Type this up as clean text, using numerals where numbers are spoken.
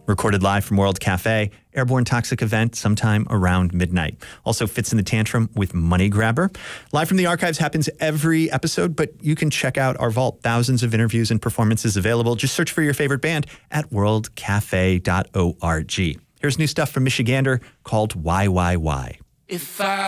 Recorded live from World Cafe, Airborne Toxic event sometime around midnight. Also Fits in the Tantrum with Money Grabber. Live from the Archives happens every episode, but you can check out our vault. Thousands of interviews and performances available. Just search for your favorite band at worldcafe.org. Here's new stuff from Michigander called Why. If I